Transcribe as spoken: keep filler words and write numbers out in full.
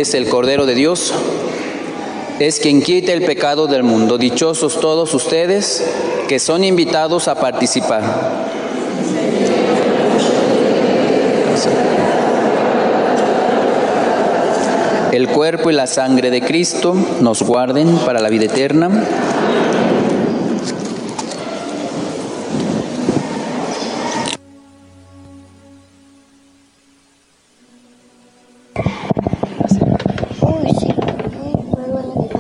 es el Cordero de Dios, es quien quita el pecado del mundo. Dichosos todos ustedes que son invitados a participar. El cuerpo y la sangre de Cristo nos guarden para la vida eterna.